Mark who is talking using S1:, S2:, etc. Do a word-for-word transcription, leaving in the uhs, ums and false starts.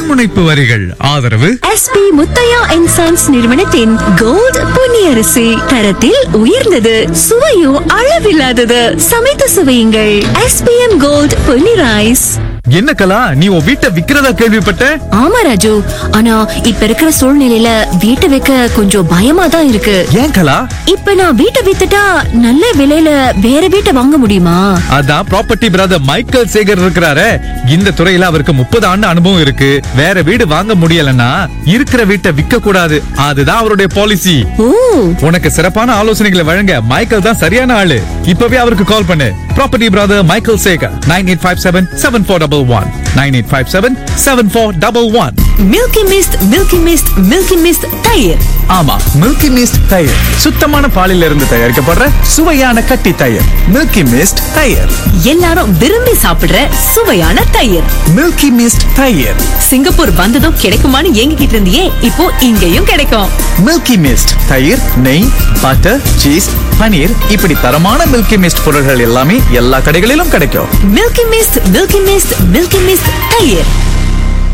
S1: முன்முனைப்பு வரிகள். ஆதரவு
S2: SP Muthiah and sons நிறுவனத்தின் கோல்ட் பொன்னியரிசி. தரத்தில் உயர்ந்தது, சுவையும் அளவில்லாதது. சமைத்து சுவையுங்கள். SPM gold Ponni rice.
S1: என்ன கலா, நீ உன் வீட்டை விக்கிறதா கேள்விப்பட்ட?
S2: ஆமா ராஜு, ஆனா இப்ப இருக்கிற சூழ்நிலையில வீட்டை வைக்க கொஞ்சம் பயமா தான் இருக்கு.
S1: ஏன் கலா?
S2: இப்ப நான் வீட்டை வித்துட்டா நல்ல விலையில வேற வீட்டை வாங்க முடியுமா?
S1: அதான் ப்ராப்பர்ட்டி பிரதர் மைக்கேல் சேகர் இருக்கிறாரே, இந்த துறையில அவருக்கு முப்பது ஆண்டு அனுபவம் இருக்கு. வேற வீடு வாங்க முடியலன்னா இருக்கிற வீட்டை விற்க கூடாது, அதுதான் அவருடைய பாலிசி.
S2: ஓ,
S1: உனக்கு சிறப்பான ஆலோசனைகளை வழங்க மைக்கேல் தான் சரியான ஆளு. இப்பவே அவருக்கு கால் பண்ணு. Property brother Michael Sekar nine eight five seven seven four double one nine eight five seven seven four double one.
S2: Milky mist milky mist milky mist தயிர்.
S1: ஆமா, மில்கி மிஸ்ட் தயிர் சுத்தமான பாலில் இருந்து தயாரிக்கப்படுற சுவையான கட்டி தயிர். மில்கி மிஸ்ட் தயிர்,
S2: எல்லாரும் விரும்பி சாப்பிடுற சுவையான தயிர்.
S1: மில்கி மிஸ்ட் தயிர்.
S2: சிங்கப்பூர் வந்ததும் கிடைக்குமான்னு ஏங்கிட்டு இருந்தியே, இப்போ இங்கேயும் கிடைக்கும்.
S1: மில்கி மிஸ்ட் தயிர், நெய், பட்டர், சீஸ், பனீர், இப்படி தரமான மில்கி மிஸ்ட் பொருட்கள் எல்லாமே எல்லா கடைகளிலும் கிடைக்கும்.
S2: Milky mist milky mist milky mist தயிர்.